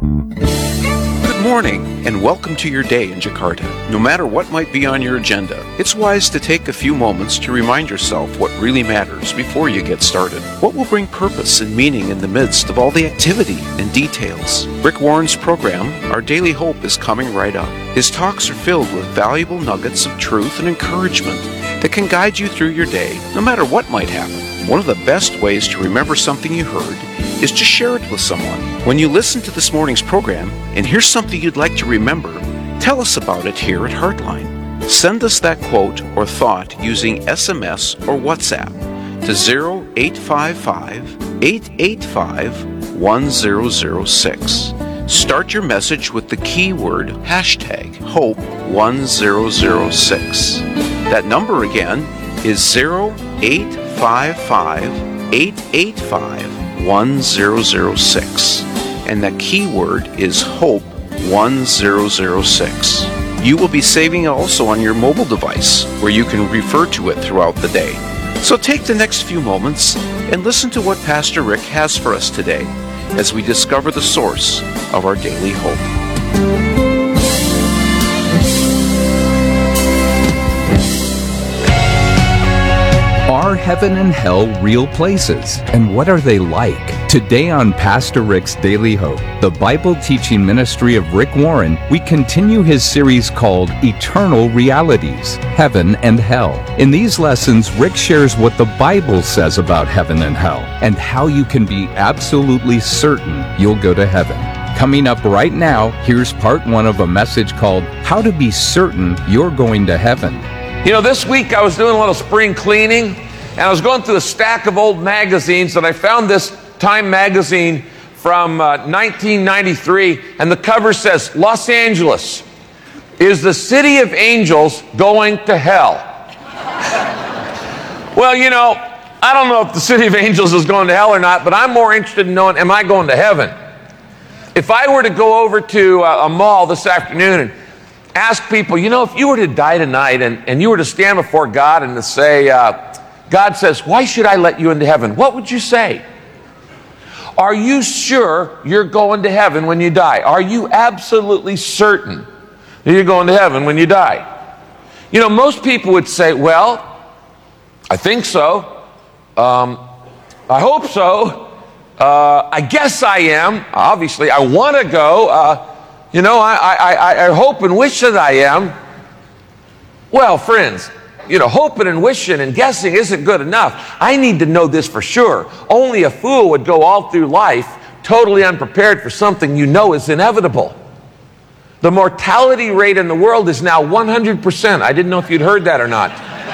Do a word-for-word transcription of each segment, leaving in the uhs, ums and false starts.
Good morning, and welcome to your day in Jakarta. No matter what might be on your agenda, it's wise to take a few moments to remind yourself what really matters before you get started. What will bring purpose and meaning in the midst of all the activity and details? Rick Warren's program, Our Daily Hope, is coming right up. His talks are filled with valuable nuggets of truth and encouragement that can guide you through your day, no matter what might happen. One of the best ways to remember something you heard is to share it with someone. When you listen to this morning's program and here's something you'd like to remember, tell us about it here at Heartline. Send us that quote or thought using S M S or WhatsApp to zero eight five five, eight eight five, one zero zero six. Start your message with the keyword hashtag hope one zero zero six. That number again is zero eight five five, eight eight five, one zero zero six, and the keyword is hope one zero zero six. You will be saving also on your mobile device, where you can refer to it throughout the day. So take the next few moments and listen to what Pastor Rick has for us today as we discover the source of our daily hope. Are heaven and hell real places? And what are they like? Today on Pastor Rick's Daily Hope, the Bible teaching ministry of Rick Warren, we continue his series called Eternal Realities, Heaven and Hell. In these lessons, Rick shares what the Bible says about heaven and hell, and how you can be absolutely certain you'll go to heaven. Coming up right now, here's part one of a message called How to Be Certain You're Going to Heaven. You know, this week I was doing a little spring cleaning, and I was going through a stack of old magazines, and I found this Time magazine from uh, nineteen ninety-three, and the cover says, Los Angeles, is the city of angels going to hell? Well, you know, I don't know if the city of angels is going to hell or not, but I'm more interested in knowing, am I going to heaven? If I were to go over to a, a mall this afternoon and ask people, you know, if you were to die tonight and, and you were to stand before God and to say, uh, God says, why should I let you into heaven? What would you say? Are you sure you're going to heaven when you die? Are you absolutely certain that you're going to heaven when you die? You know, most people would say, well, I think so. Um, I hope so. Uh, I guess I am. Obviously, I want to go. Uh, You know, I, I, I hope and wish that I am. Well, friends, you know, hoping and wishing and guessing isn't good enough. I need to know this for sure. Only a fool would go all through life totally unprepared for something you know is inevitable. The mortality rate in the world is now one hundred percent. I didn't know if you'd heard that or not.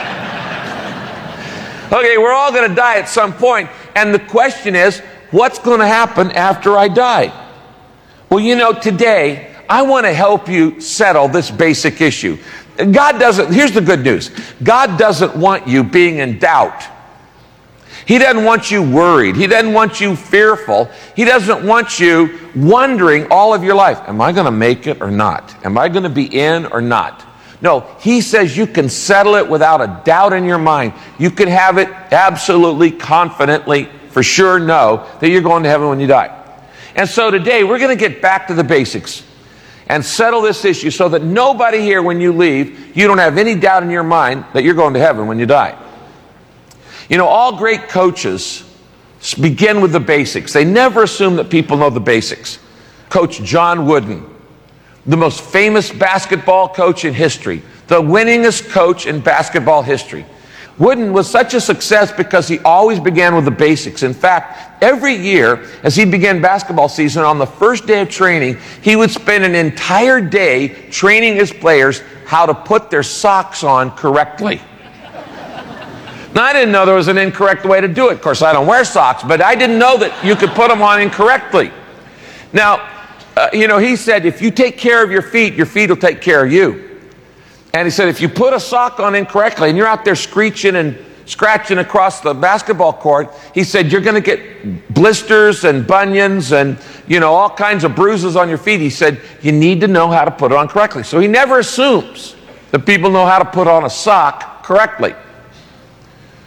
Okay, we're all going to die at some point, and the question is, what's going to happen after I die? Well, you know, today, I want to help you settle this basic issue. God doesn't, here's the good news. God doesn't want you being in doubt. He doesn't want you worried. He doesn't want you fearful. He doesn't want you wondering all of your life, am I going to make it or not? Am I going to be in or not? No, he says you can settle it without a doubt in your mind. You can have it absolutely, confidently, for sure know that you're going to heaven when you die. And so today, we're going to get back to the basics and settle this issue so that nobody here, when you leave, you don't have any doubt in your mind that you're going to heaven when you die. You know, all great coaches begin with the basics. They never assume that people know the basics. Coach John Wooden, the most famous basketball coach in history, the winningest coach in basketball history. Wooden was such a success because he always began with the basics. In fact, every year as he began basketball season, on the first day of training, he would spend an entire day training his players how to put their socks on correctly. Now, I didn't know there was an incorrect way to do it. Of course, I don't wear socks, but I didn't know that you could put them on incorrectly. Now, uh, you know, he said, if you take care of your feet, your feet will take care of you. And he said, if you put a sock on incorrectly and you're out there screeching and scratching across the basketball court, he said, you're going to get blisters and bunions and, you know, all kinds of bruises on your feet. He said, you need to know how to put it on correctly. So he never assumes that people know how to put on a sock correctly.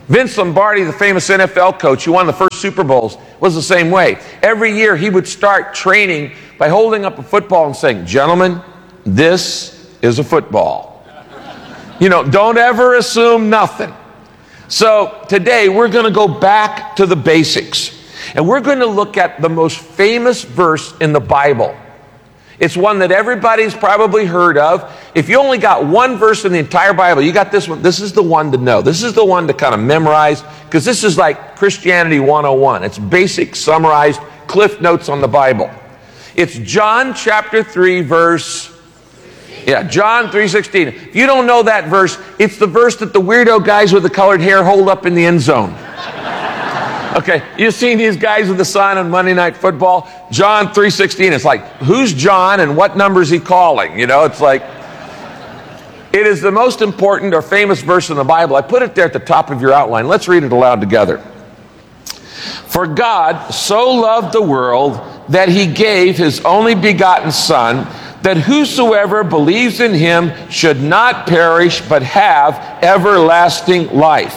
Vince Lombardi, the famous N F L coach who won the first Super Bowls, was the same way. Every year he would start training by holding up a football and saying, "Gentlemen, this is a football." You know, don't ever assume nothing. So today we're going to go back to the basics. And we're going to look at the most famous verse in the Bible. It's one that everybody's probably heard of. If you only got one verse in the entire Bible, you got this one. This is the one to know. This is the one to kind of memorize, because this is like Christianity one oh one. It's basic, summarized, cliff notes on the Bible. It's John chapter three, verse... Yeah, John three sixteen. If you don't know that verse, it's the verse that the weirdo guys with the colored hair hold up in the end zone. Okay, you've seen these guys with the sign on Monday Night Football? John three sixteen. It's like, who's John and what number is he calling? You know, it's like, it is the most important or famous verse in the Bible. I put it there at the top of your outline. Let's read it aloud together. For God so loved the world that he gave his only begotten Son, that whosoever believes in him should not perish but have everlasting life.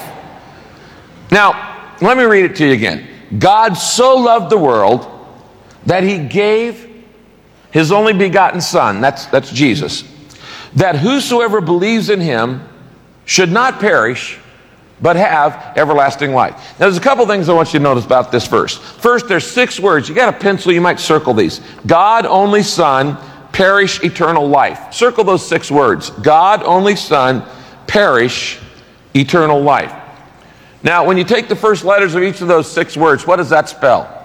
Now, let me read it to you again. God so loved the world that he gave his only begotten Son, that's, that's Jesus, that whosoever believes in him should not perish but have everlasting life. Now, there's a couple things I want you to notice about this verse. First, there's six words. You got a pencil, you might circle these. God, only Son, perish, eternal life. Circle those six words. God, only Son, perish, eternal life. Now, when you take the first letters of each of those six words, what does that spell?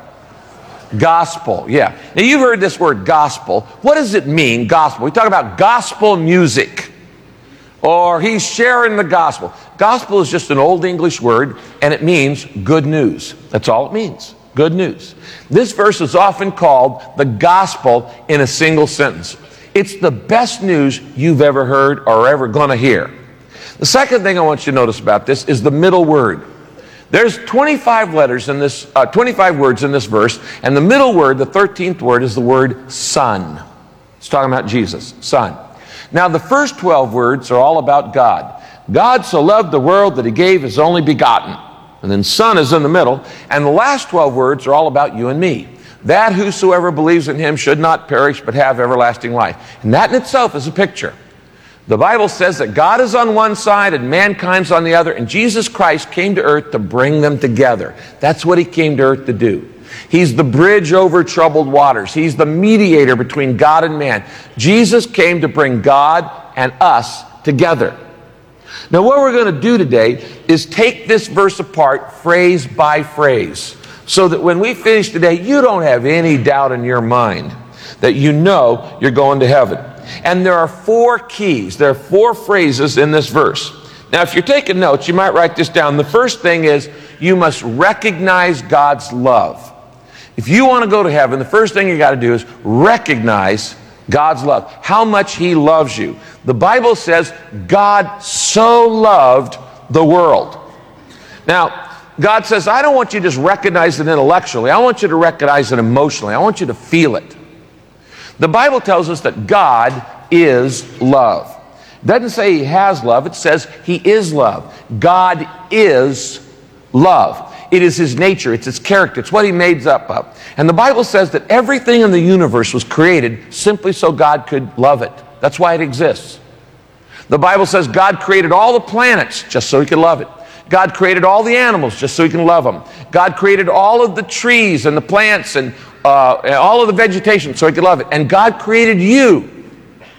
Gospel, yeah. Now, you've heard this word gospel. What does it mean, gospel? We talk about gospel music, or he's sharing the gospel. Gospel is just an old English word, and it means good news. That's all it means, good news. This verse is often called the gospel in a single sentence. It's the best news you've ever heard or ever going to hear. The second thing I want you to notice about this is the middle word. There's twenty-five letters in this, uh, twenty-five words in this verse, and the middle word, the thirteenth word, is the word Son. It's talking about Jesus, Son. Now, the first twelve words are all about God. God so loved the world that he gave his only begotten. And then Son is in the middle, and the last twelve words are all about you and me. That whosoever believes in him should not perish but have everlasting life. And that in itself is a picture. The Bible says that God is on one side and mankind's on the other, and Jesus Christ came to earth to bring them together. That's what he came to earth to do. He's the bridge over troubled waters. He's the mediator between God and man. Jesus came to bring God and us together. Now, what we're going to do today is take this verse apart phrase by phrase, so that when we finish today, you don't have any doubt in your mind that you know you're going to heaven. And there are four keys. There are four phrases in this verse. Now, if you're taking notes, you might write this down. The first thing is you must recognize God's love. If you want to go to heaven, the first thing you got to do is recognize God's love, how much he loves you. The Bible says God so loved the world. Now, God says, I don't want you to just recognize it intellectually. I want you to recognize it emotionally. I want you to feel it. The Bible tells us that God is love. It doesn't say he has love. It says he is love. God is love. It is his nature. It's his character. It's what he made up of. And the Bible says that everything in the universe was created simply so God could love it. That's why it exists. The Bible says God created all the planets just so he could love it. God created all the animals just so he can love them. God created all of the trees and the plants and uh, all of the vegetation so he could love it. And God created you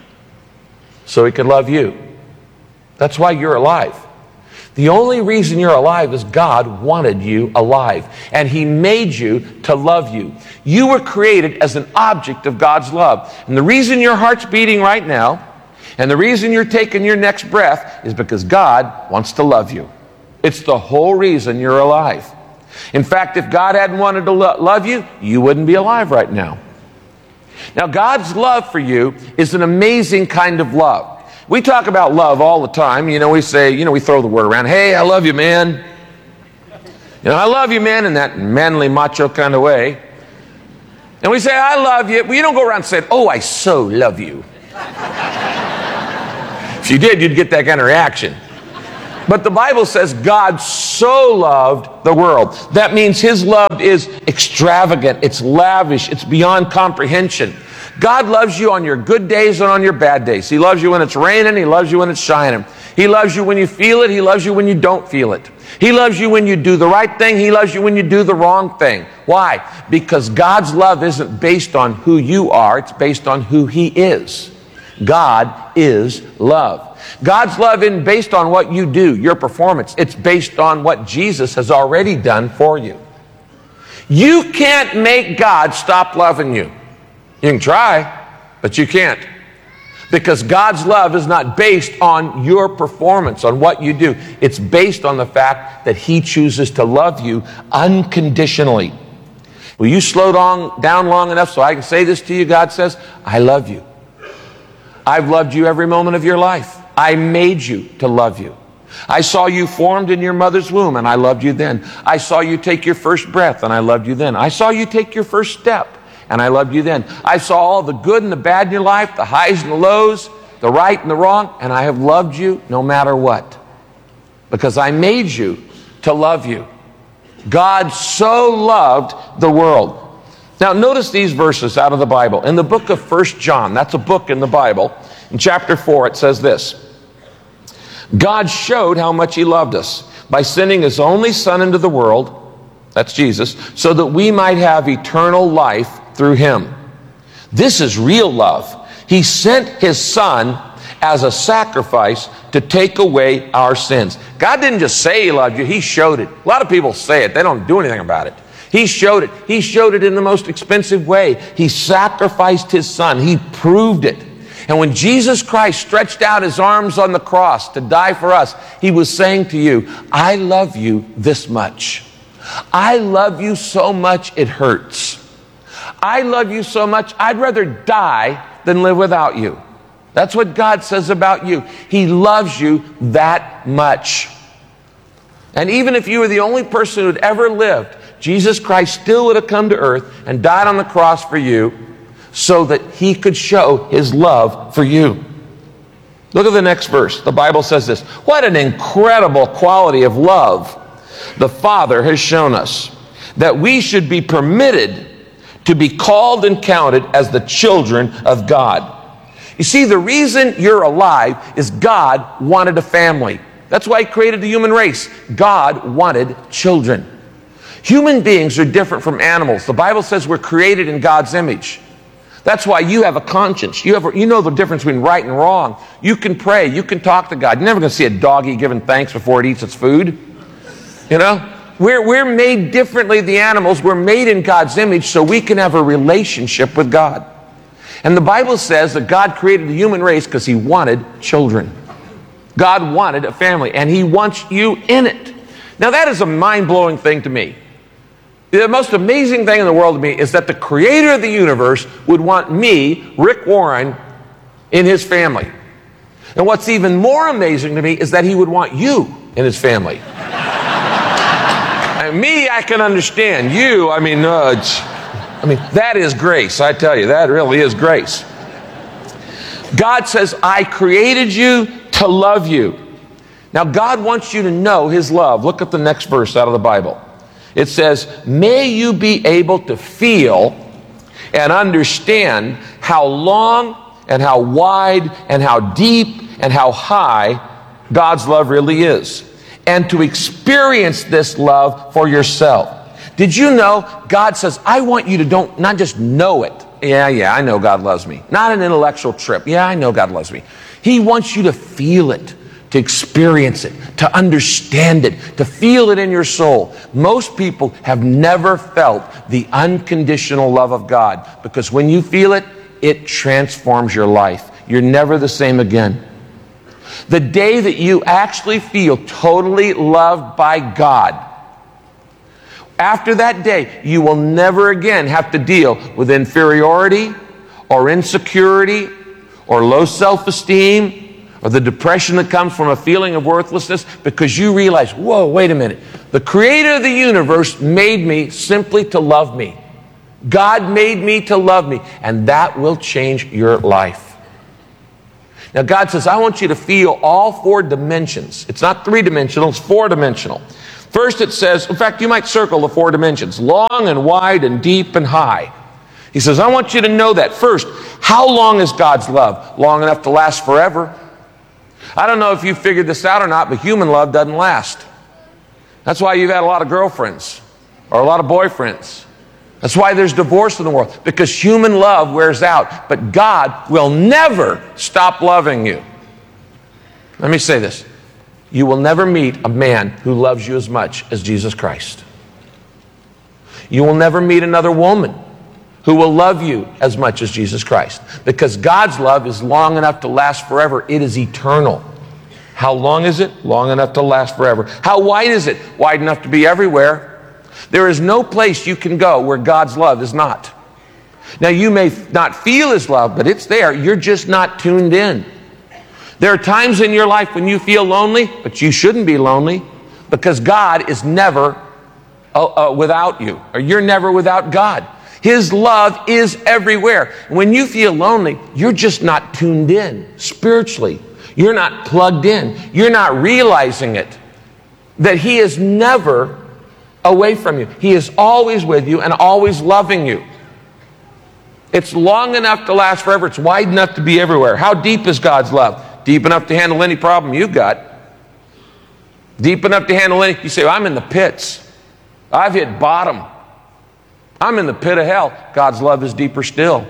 so he could love you. That's why you're alive. The only reason you're alive is God wanted you alive, and he made you to love you. You were created as an object of God's love. And the reason your heart's beating right now, and the reason you're taking your next breath, is because God wants to love you. It's the whole reason you're alive. In fact, if God hadn't wanted to lo- love you, you wouldn't be alive right now. Now, God's love for you is an amazing kind of love. We talk about love all the time. You know, we say, you know, we throw the word around. Hey, I love you, man. You know, I love you, man, in that manly, macho kind of way. And we say, I love you. But you don't go around saying, oh, I so love you. If you did, you'd get that kind of reaction. But the Bible says God so loved the world. That means his love is extravagant, it's lavish, it's beyond comprehension. God loves you on your good days and on your bad days. He loves you when it's raining, he loves you when it's shining. He loves you when you feel it, he loves you when you don't feel it. He loves you when you do the right thing, he loves you when you do the wrong thing. Why? Because God's love isn't based on who you are, it's based on who he is. God is love. God's love isn't based on what you do, your performance. It's based on what Jesus has already done for you. You can't make God stop loving you. You can try, but you can't. Because God's love is not based on your performance, on what you do. It's based on the fact that he chooses to love you unconditionally. Will you slow down, down long enough so I can say this to you? God says, I love you. I've loved you every moment of your life. I made you to love you. I saw you formed in your mother's womb, and I loved you then. I saw you take your first breath, and I loved you then. I saw you take your first step, and I loved you then. I saw all the good and the bad in your life, the highs and the lows, the right and the wrong, and I have loved you no matter what. Because I made you to love you. God so loved the world. Now notice these verses out of the Bible. In the book of First John, that's a book in the Bible, in chapter four it says this. God showed how much he loved us by sending his only Son into the world, that's Jesus, so that we might have eternal life through him. This is real love. He sent his Son as a sacrifice to take away our sins. God didn't just say he loved you, he showed it. A lot of people say it, they don't do anything about it. He showed it. He showed it in the most expensive way. He sacrificed his Son. He proved it. And when Jesus Christ stretched out his arms on the cross to die for us, he was saying to you, I love you this much. I love you so much it hurts. I love you so much I'd rather die than live without you. That's what God says about you. He loves you that much. And even if you were the only person who'd ever lived, Jesus Christ still would have come to earth and died on the cross for you so that he could show his love for you. Look at the next verse. The Bible says this. What an incredible quality of love the Father has shown us, that we should be permitted to be called and counted as the children of God. You see, the reason you're alive is God wanted a family. That's why he created the human race. God wanted children. Human beings are different from animals. The Bible says we're created in God's image. That's why you have a conscience. You have a, you know the difference between right and wrong. You can pray. You can talk to God. You're never going to see a doggy giving thanks before it eats its food. You know? We're, we're made differently than the animals. We're made in God's image so we can have a relationship with God. And the Bible says that God created the human race because he wanted children. God wanted a family, and he wants you in it. Now that is a mind-blowing thing to me. The most amazing thing in the world to me is that the creator of the universe would want me, Rick Warren, in his family. And what's even more amazing to me is that he would want you in his family. I mean, me, I can understand. You, I mean, uh, I mean, that is grace. I tell you, that really is grace. God says, I created you to love you. Now, God wants you to know his love. Look at the next verse out of the Bible. It says, may you be able to feel and understand how long and how wide and how deep and how high God's love really is, and to experience this love for yourself. Did you know God says, I want you to don't not just know it. Yeah, yeah, I know God loves me. Not an intellectual trip. Yeah, I know God loves me. He wants you to feel it, to experience it, to understand it, to feel it in your soul. Most people have never felt the unconditional love of God, because when you feel it, it transforms your life. You're never the same again. The day that you actually feel totally loved by God, after that day, you will never again have to deal with inferiority or insecurity or low self-esteem or the depression that comes from a feeling of worthlessness, because you realize, whoa, wait a minute. The creator of the universe made me simply to love me. God made me to love me, and that will change your life. Now God says, I want you to feel all four dimensions. It's not three-dimensional, it's four-dimensional. First it says, in fact, you might circle the four dimensions, long and wide and deep and high. He says, I want you to know that. First, how long is God's love? Long enough to last forever. I don't know if you figured this out or not, but human love doesn't last. That's why you've had a lot of girlfriends or a lot of boyfriends. That's why there's divorce in the world, because human love wears out. But God will never stop loving you. Let me say this. You will never meet a man who loves you as much as Jesus Christ. You will never meet another woman who will love you as much as Jesus Christ, because God's love is long enough to last forever. It is eternal. How long is it? Long enough to last forever. How wide is it? Wide enough to be everywhere. There is no place you can go where God's love is not. Now, you may not feel His love, but it's there. You're just not tuned in. There are times in your life when you feel lonely, but you shouldn't be lonely, because God is never uh, uh, without you, or you're never without God. His love is everywhere. When you feel lonely, you're just not tuned in spiritually. You're not plugged in. You're not realizing it, that He is never away from you. He is always with you and always loving you. It's long enough to last forever. It's wide enough to be everywhere. How deep is God's love? Deep enough to handle any problem you've got. Deep enough to handle any... You say, well, I'm in the pits. I've hit bottom. I'm in the pit of hell. God's love is deeper still.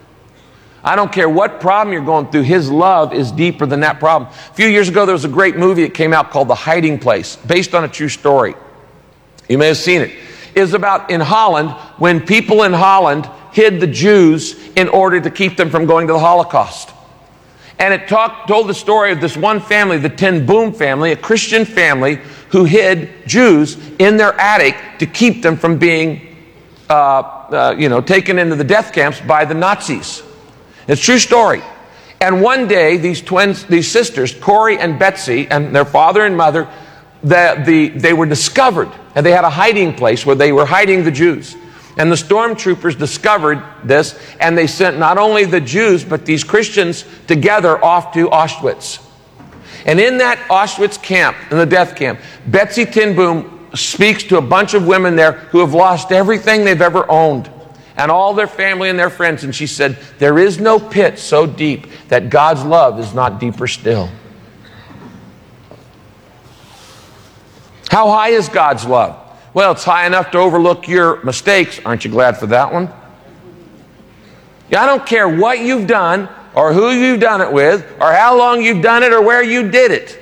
I don't care what problem you're going through. His love is deeper than that problem. A few years ago, there was a great movie that came out called The Hiding Place, based on a true story. You may have seen it. It's about in Holland, when people in Holland hid the Jews in order to keep them from going to the Holocaust. And it talked, told the story of this one family, the Ten Boom family, a Christian family who hid Jews in their attic to keep them from being, uh, uh, you know, taken into the death camps by the Nazis. It's a true story. And one day, these twins, these sisters, Corey and Betsy, and their father and mother, the, the, they were discovered, and they had a hiding place where they were hiding the Jews. And the stormtroopers discovered this, and they sent not only the Jews, but these Christians together off to Auschwitz. And in that Auschwitz camp, in the death camp, Betsy ten Boom speaks to a bunch of women there who have lost everything they've ever owned, and all their family and their friends. And she said, there is no pit so deep that God's love is not deeper still. How high is God's love? Well, it's high enough to overlook your mistakes. Aren't you glad for that one? Yeah, I don't care what you've done, or who you've done it with, or how long you've done it, or where you did it.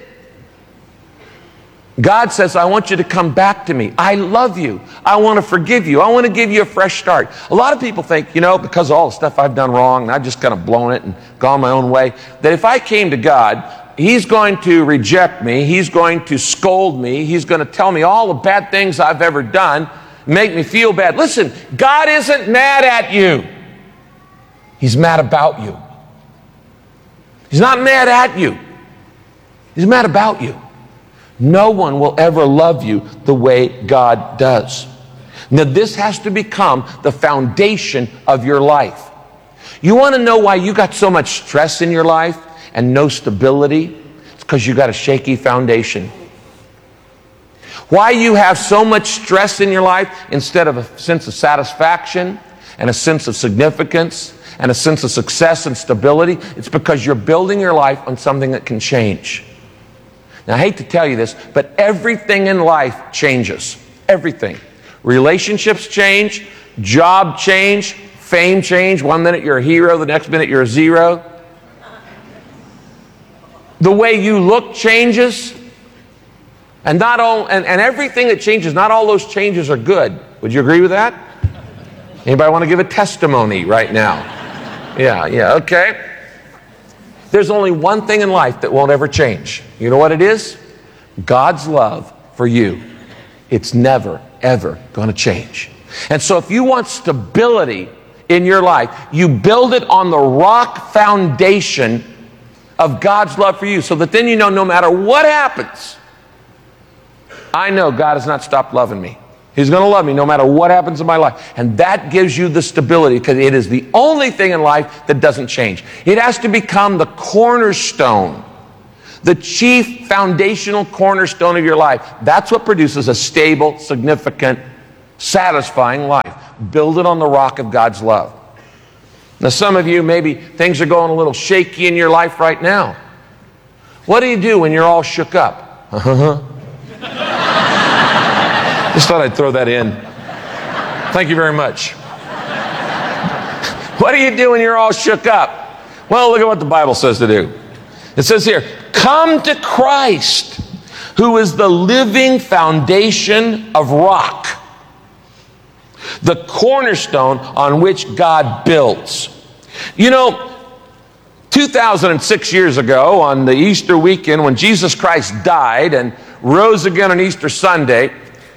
God says, I want you to come back to me. I love you. I want to forgive you. I want to give you a fresh start. A lot of people think, you know, because of all the stuff I've done wrong, and I've just kind of blown it and gone my own way, that if I came to God, He's going to reject me. He's going to scold me. He's going to tell me all the bad things I've ever done, make me feel bad. Listen, God isn't mad at you. He's mad about you. He's not mad at you. He's mad about you. No one will ever love you the way God does. Now, this has to become the foundation of your life. You want to know why you got so much stress in your life and no stability? It's because you got a shaky foundation. Why you have so much stress in your life instead of a sense of satisfaction and a sense of significance and a sense of success and stability, it's because you're building your life on something that can change. Now, I hate to tell you this, but everything in life changes. Everything. Relationships change, job change, fame change. One minute you're a hero, the next minute you're a zero. The way you look changes. And not all and, and everything that changes, not all those changes are good. Would you agree with that? Anybody want to give a testimony right now? Yeah, yeah, okay. There's only one thing in life that won't ever change. You know what it is? God's love for you. It's never, ever going to change. And so if you want stability in your life, you build it on the rock foundation of God's love for you, so that then you know no matter what happens, I know God has not stopped loving me. He's going to love me no matter what happens in my life. And that gives you the stability, because it is the only thing in life that doesn't change. It has to become the cornerstone, the chief foundational cornerstone of your life. That's what produces a stable, significant, satisfying life. Build it on the rock of God's love. Now, some of you, maybe things are going a little shaky in your life right now. What do you do when you're all shook up? Uh-huh. Just thought I'd throw that in. Thank you very much. What do you do when you're all shook up? Well, look at what the Bible says to do. It says here, come to Christ, who is the living foundation of rock, the cornerstone on which God builds. You know, two thousand six years ago, on the Easter weekend, when Jesus Christ died and rose again on Easter Sunday,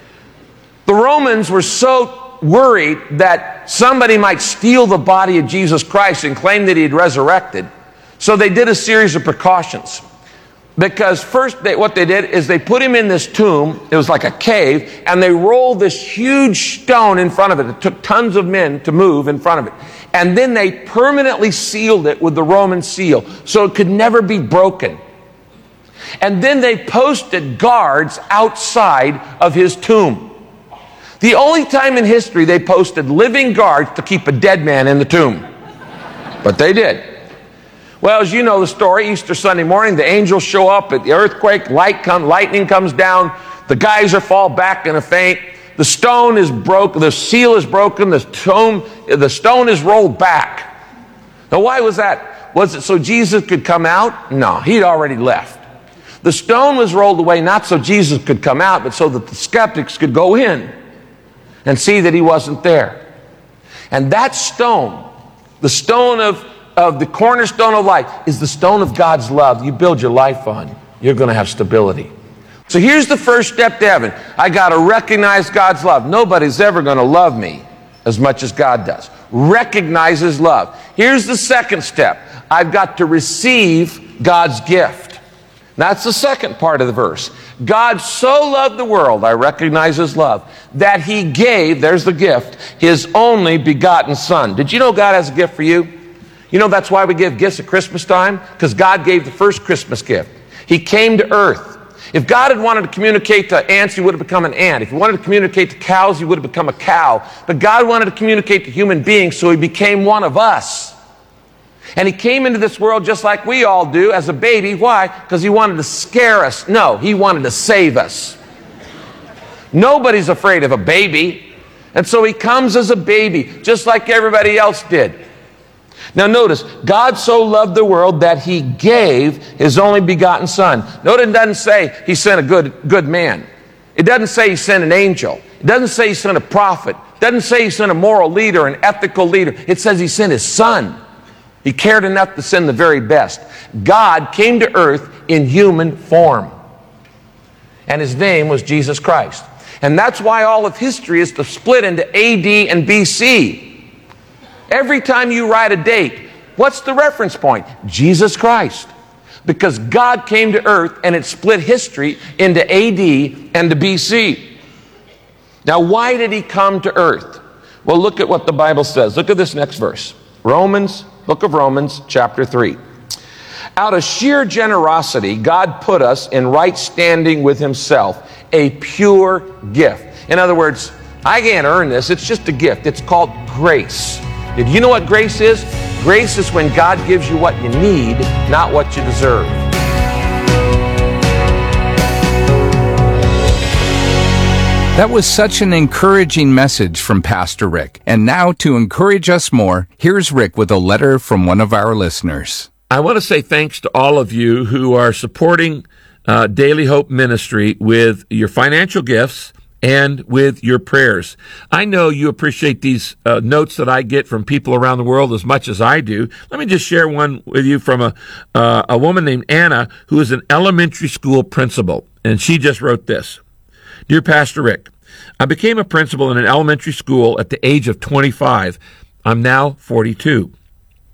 the Romans were so worried that somebody might steal the body of Jesus Christ and claim that he had resurrected. So they did a series of precautions. Because first, they, what they did is they put him in this tomb. It was like a cave, and they rolled this huge stone in front of it. It took tons of men to move in front of it. And then they permanently sealed it with the Roman seal, so it could never be broken. And then they posted guards outside of his tomb. The only time in history they posted living guards to keep a dead man in the tomb. But they did. Well, as you know the story, Easter Sunday morning, the angels show up at the earthquake, light come, lightning comes down, the geyser fall back in a faint, the stone is broken, the seal is broken, the tomb, the stone is rolled back. Now, why was that? Was it so Jesus could come out? No, he'd already left. The stone was rolled away not so Jesus could come out, but so that the skeptics could go in and see that he wasn't there. And that stone, the stone of, of the cornerstone of life, is the stone of God's love. You build your life on, you're going to have stability. So here's the first step to heaven. I got to recognize God's love. Nobody's ever going to love me as much as God does. Recognize his love. Here's the second step. I've got to receive God's gift. That's the second part of the verse. God so loved the world, I recognize his love, that he gave, there's the gift, his only begotten son. Did you know God has a gift for you? You know that's why we give gifts at Christmas time? Because God gave the first Christmas gift. He came to earth. If God had wanted to communicate to ants, he would have become an ant. If he wanted to communicate to cows, he would have become a cow. But God wanted to communicate to human beings, so he became one of us. And he came into this world just like we all do as a baby. Why? Because he wanted to scare us. No, he wanted to save us. Nobody's afraid of a baby. And so he comes as a baby, just like everybody else did. Now notice, God so loved the world that he gave his only begotten son. Notice it doesn't say he sent a good, good man. It doesn't say he sent an angel. It doesn't say he sent a prophet. It doesn't say he sent a moral leader, an ethical leader. It says he sent his son. He cared enough to send the very best. God came to earth in human form. And his name was Jesus Christ. And that's why all of history is to split into A D and B C. Every time you write a date, what's the reference point? Jesus Christ. Because God came to earth and it split history into A D and to B C. Now, why did he come to earth? Well, look at what the Bible says. Look at this next verse. Romans, book of Romans, chapter three. Out of sheer generosity, God put us in right standing with himself, a pure gift. In other words, I can't earn this. It's just a gift. It's called grace. Did you know what grace is? Grace is when God gives you what you need, not what you deserve. That was such an encouraging message from Pastor Rick. And now, to encourage us more, here's Rick with a letter from one of our listeners. I want to say thanks to all of you who are supporting uh, Daily Hope Ministry with your financial gifts and with your prayers. I know you appreciate these uh, notes that I get from people around the world as much as I do. Let me just share one with you from a, uh, a woman named Anna, who is an elementary school principal. And she just wrote this. Dear Pastor Rick, I became a principal in an elementary school at the age of twenty-five. I'm now forty-two.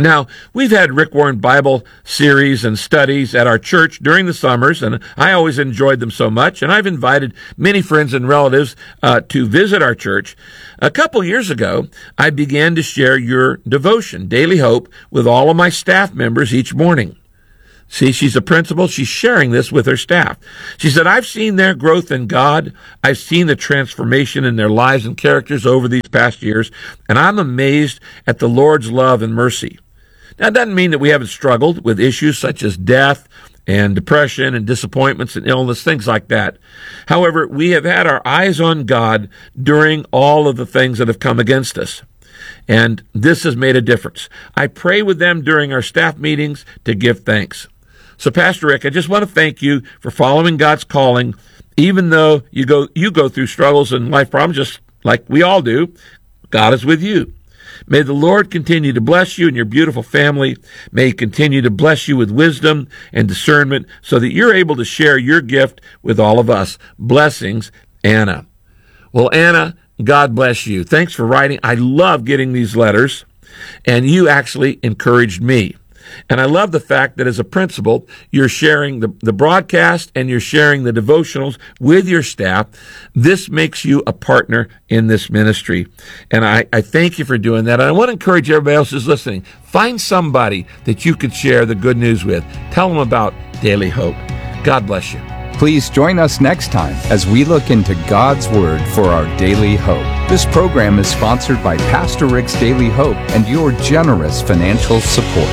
Now, we've had Rick Warren Bible series and studies at our church during the summers, and I always enjoyed them so much, and I've invited many friends and relatives uh, to visit our church. A couple years ago, I began to share your devotion, Daily Hope, with all of my staff members each morning. See, she's a principal. She's sharing this with her staff. She said, I've seen their growth in God. I've seen the transformation in their lives and characters over these past years, and I'm amazed at the Lord's love and mercy. Now, it doesn't mean that we haven't struggled with issues such as death and depression and disappointments and illness, things like that. However, we have had our eyes on God during all of the things that have come against us. And this has made a difference. I pray with them during our staff meetings to give thanks. So, Pastor Rick, I just want to thank you for following God's calling, even though you go you go through struggles and life problems, just like we all do. God is with you. May the Lord continue to bless you and your beautiful family. May He continue to bless you with wisdom and discernment so that you're able to share your gift with all of us. Blessings, Anna. Well, Anna, God bless you. Thanks for writing. I love getting these letters, and you actually encouraged me. And I love the fact that as a principal, you're sharing the, the broadcast and you're sharing the devotionals with your staff. This makes you a partner in this ministry. And I, I thank you for doing that. And I want to encourage everybody else who's listening, find somebody that you could share the good news with. Tell them about Daily Hope. God bless you. Please join us next time as we look into God's Word for our daily hope. This program is sponsored by Pastor Rick's Daily Hope and your generous financial support.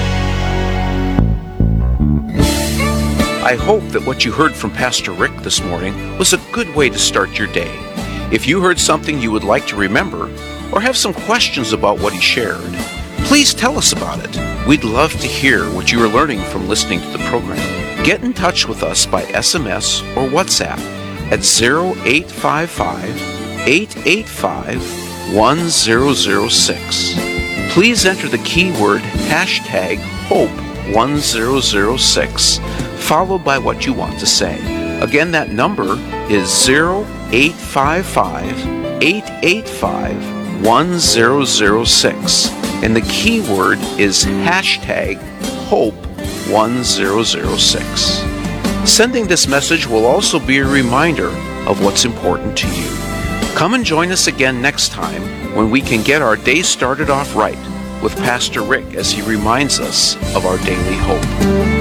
I hope that what you heard from Pastor Rick this morning was a good way to start your day. If you heard something you would like to remember or have some questions about what he shared, please tell us about it. We'd love to hear what you are learning from listening to the program. Get in touch with us by S M S or WhatsApp at zero eight five five, eight eight five, one zero zero six. Please enter the keyword hashtag hope one zero zero six, followed by what you want to say. Again, that number is zero eight five five, eight eight five, one zero zero six, and the keyword is hashtag hope one zero zero six. Sending this message will also be a reminder of what's important to you. Come and join us again next time when we can get our day started off right with Pastor Rick as he reminds us of our daily hope.